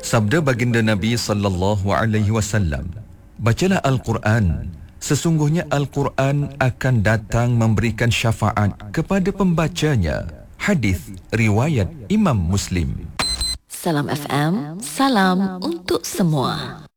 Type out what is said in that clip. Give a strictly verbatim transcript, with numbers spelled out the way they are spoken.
Sabda baginda Nabi sallallahu alaihi wasallam, bacalah Al-Quran. Sesungguhnya Al-Quran akan datang memberikan syafaat kepada pembacanya. Hadis riwayat Imam Muslim. Salam F M, salam untuk semua.